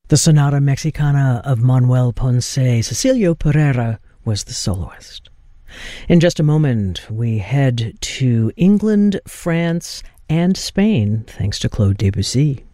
The Sonata Mexicana of Manuel Ponce. Cecilio Pereira was the soloist. In just a moment, we head to England, France, and Spain, thanks to Claude Debussy.